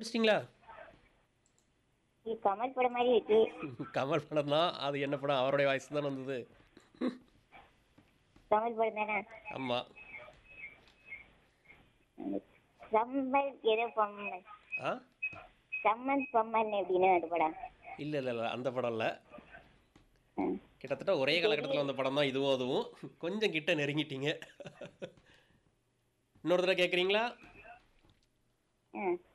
கண்டுபிடிச்சிட்டிங்களா? இது கமல் படம் மாதிரி இருக்கு. கமல் படம் தான். அது என்ன படம்? அவருடைய வாய்ஸ் தானே வந்தது. கமல் படம் தானே? ஆமா. சம்மல் ஏதோ பொம்மல். ஆ? சம்மன் பொம்மல் எப்படின்னு அந்த படம். இல்ல இல்ல இல்ல அந்த படம் இல்ல. ம். கிட்டத்தட்ட ஒரே தெரியல. காலகட்டத்தில் வந்த படம் தான் இதுவும் அதுவும். கொஞ்சம் கிட்ட நெருங்கிட்டீங்க. இன்னொரு தடவை கேட்குறீங்களா? ம்.